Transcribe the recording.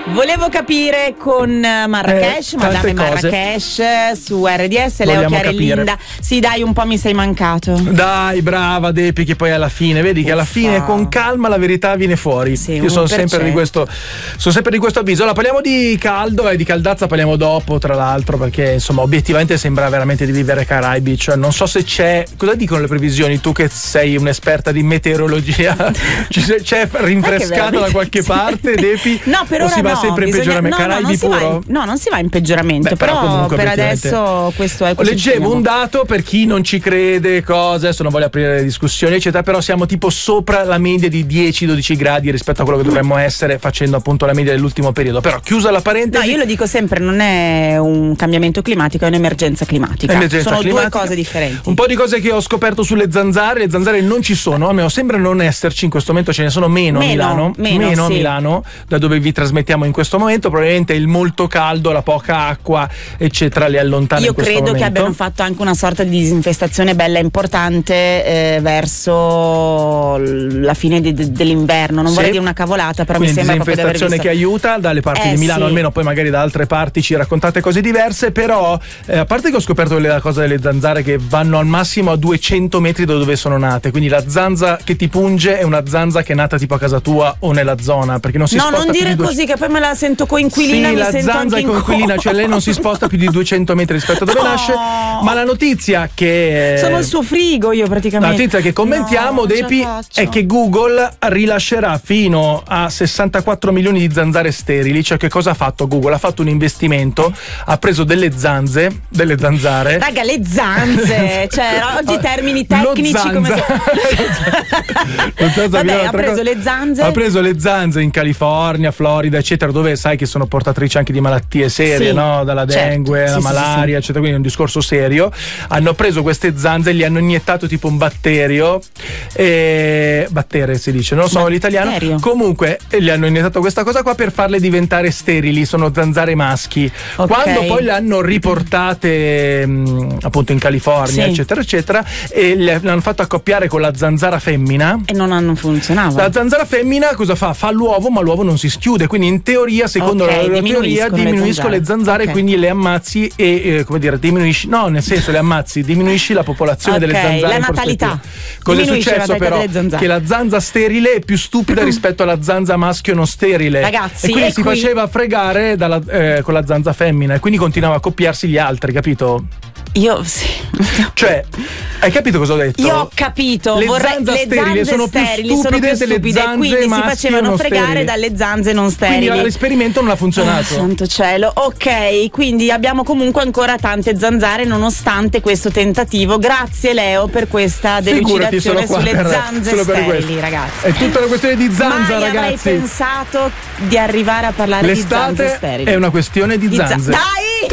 Volevo capire con Marrakesh, Madame Marrakesh su RDS, Leo Chiarelinda. Sì, dai, un po' mi sei mancato. Dai, brava Depi, che poi alla fine, vedi che alla fine con calma la verità viene fuori. Sì, io sono sempre di questo avviso. Allora, parliamo di caldo e di caldazza parliamo dopo, tra l'altro, perché insomma obiettivamente sembra veramente di vivere Caraibi. Cioè, non so se c'è, cosa dicono le previsioni, tu che sei un'esperta di meteorologia, c'è rinfrescata da qualche parte, Depi? No, per ora si va sempre in peggioramento. Caraibi puro? Non si va in peggioramento. Però comunque, per adesso questo è. Leggevo un dato, per chi non ci crede, adesso non voglio aprire le discussioni eccetera, però siamo tipo sopra la media di 10-12 gradi rispetto a quello che dovremmo essere, facendo appunto la media dell'ultimo periodo. Però chiusa la parentesi, no, io lo dico sempre, non è un cambiamento climatico, è un'emergenza climatica. Sono due cose differenti. Un po' di cose che ho scoperto sulle zanzare. Le zanzare non ci sono, almeno sembra non esserci in questo momento, ce ne sono meno a Milano a sì. Milano, da dove vi trasmettiamo in questo momento. Probabilmente il molto caldo, la poca acqua eccetera li allontana. Io in questo credo momento che abbiano fatto anche una sorta di disinfestazione bella importante verso la fine dell'inverno. Non vorrei dire una cavolata, però quindi mi sembra proprio di aver visto. Che aiuta dalle parti di Milano, almeno. Poi magari da altre parti ci raccontate cose diverse. Però a parte che ho scoperto la cosa delle zanzare che vanno al massimo a 200 metri da dove sono nate, quindi la zanza che ti punge è una zanza che è nata tipo a casa tua o nella zona, perché non si sposta non dire più così che poi me la sento coinquilina. Sì, mi la sento zanza è anche coinquilina, cioè lei non si sposta più di 200 metri rispetto a dove nasce. Ma la notizia che sono il suo frigo io praticamente. La notizia che commentiamo, Depi, è che Google rilascerà fino a 64 milioni di zanzare sterili. Cioè, che cosa ha fatto Google? Ha fatto un investimento, ha preso delle zanzare. Raga, le zanze, cioè oggi termini tecnici come vabbè, ha preso le zanze. Ha preso le zanze in California, Florida, eccetera, dove sai che sono portatrici anche di malattie serie, sì, no? Dalla dengue, la malaria, eccetera, quindi è un discorso serio. Hanno preso queste zanze e gli hanno iniettato tipo un batterio, battere si dice, non so l'italiano. Comunque gli hanno iniettato questa cosa qua per farle diventare sterili, sono zanzare maschi. Quando poi le hanno riportate appunto in California, eccetera eccetera, e le hanno fatto accoppiare con la zanzara femmina e non hanno funzionato. La zanzara femmina cosa fa? Fa l'uovo, ma l'uovo non si schiude, quindi in teoria, secondo la loro teoria, diminuiscono le zanzare, quindi le ammazzi e come dire, diminuisci, no, nel senso le ammazzi, diminuisci la popolazione delle zanzare. La natalità. Cosa è successo però? Che la zanza sterile è più stupida rispetto alla zanza maschio non sterile. Ragazzi, e quindi si faceva fregare con la zanza femmina e quindi continuava a copiarsi gli altri, capito? Io sì. Cioè, hai capito cosa ho detto? Io ho capito. Le zanze sterili sono più stupide delle zanze quindi si facevano fregare sterili dalle zanze non sterili. Quindi l'esperimento non ha funzionato. Santo cielo. Ok, quindi abbiamo comunque ancora tante zanzare nonostante questo tentativo. Grazie Leo per questa delucidazione sulle zanze sterili, ragazzi. È tutta una questione di zanza, ragazzi. Avrei pensato di arrivare a parlare di zanze sterili. È una questione di zanze. Dai,